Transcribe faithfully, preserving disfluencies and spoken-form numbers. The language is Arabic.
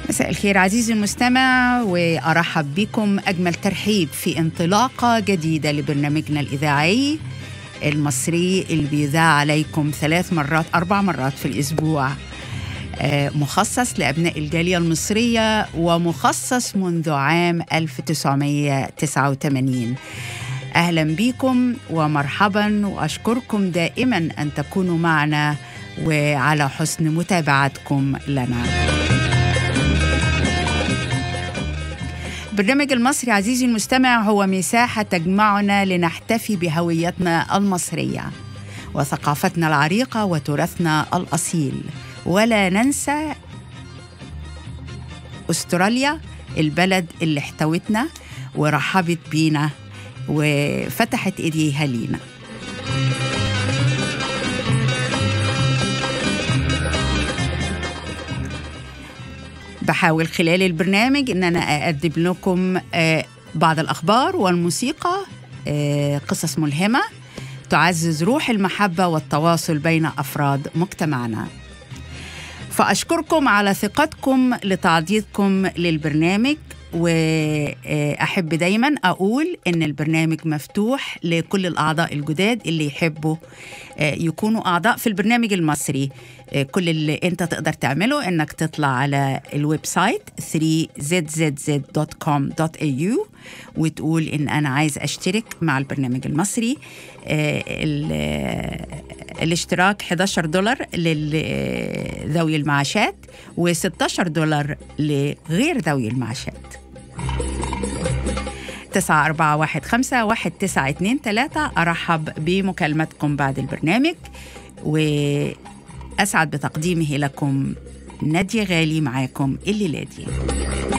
مساء الخير عزيزي المستمع، وأرحب بكم أجمل ترحيب في انطلاقة جديدة لبرنامجنا الإذاعي المصري اللي بيذاع عليكم ثلاث مرات أربع مرات في الأسبوع، مخصص لأبناء الجالية المصرية ومخصص منذ عام ألف وتسعمائة وتسعة وثمانين. أهلا بكم ومرحبا، وأشكركم دائما أن تكونوا معنا وعلى حسن متابعتكم لنا. برنامج المصري عزيزي المستمع هو مساحة تجمعنا لنحتفي بهويتنا المصرية وثقافتنا العريقة وتراثنا الأصيل، ولا ننسى أستراليا، البلد اللي احتوتنا ورحبت بينا وفتحت إيديها لينا. بحاول خلال البرنامج إن أنا أقدم لكم بعض الأخبار والموسيقى، قصص ملهمة تعزز روح المحبة والتواصل بين أفراد مجتمعنا. فأشكركم على ثقتكم لتعضيدكم للبرنامج، وأحب دايما أقول إن البرنامج مفتوح لكل الأعضاء الجداد اللي يحبوا يكونوا أعضاء في البرنامج المصري. كل اللي أنت تقدر تعمله إنك تطلع على الويب سايت ثري زد زد زد دوت كوم دوت إيه يو وتقول إن أنا عايز أشترك مع البرنامج المصري. الاشتراك إحدى عشر دولار لذوي المعاشات وستة عشر دولار لغير ذوي المعاشات. تسعة أربعة واحد خمسة واحد تسعة اثنين ثلاثة. أرحب بمكالمتكم بعد البرنامج، وأسعد بتقديمه لكم نادية غالي معاكم الليلة دي.